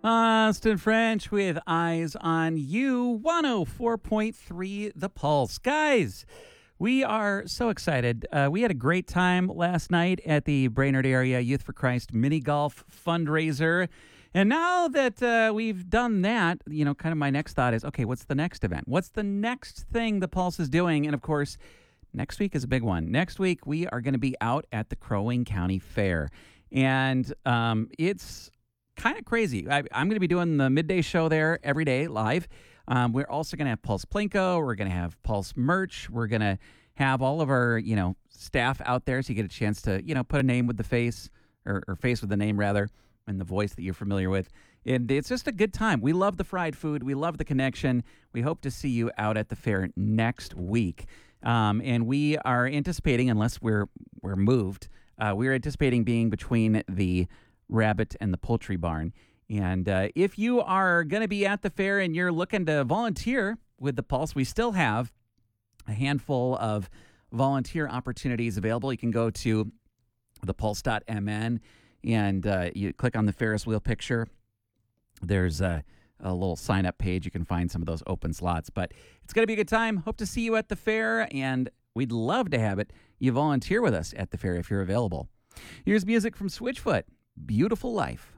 Austin French with Eyes on You, 104.3 The Pulse. Guys, we are so excited. We had a great time last night at the Brainerd Area Youth for Christ mini golf fundraiser. And now that we've done that, kind of my next thought is, okay, what's the next event? What's the next thing the Pulse is doing? And of course, next week is a big one. Next week, we are going to be out at the Crow Wing County Fair. And it's kind of crazy. I'm going to be doing the midday show there every day live. We're also going to have Pulse Plinko. We're going to have Pulse merch. We're going to have all of our, staff out there so you get a chance to, put a name with the face or face with the name rather and the voice that you're familiar with. And it's just a good time. We love the fried food. We love the connection. We hope to see you out at the fair next week. And we are anticipating, unless we're moved, we're anticipating being between the Rabbit and the Poultry Barn. And if you are going to be at the fair and you're looking to volunteer with the Pulse, we still have a handful of volunteer opportunities available. You can go to thepulse.mn and you click on the Ferris wheel picture. There's a little sign-up page. You can find some of those open slots. But it's going to be a good time. Hope to see you at the fair, and we'd love to have it. You volunteer with us at the fair if you're available. Here's music from Switchfoot. Beautiful Life.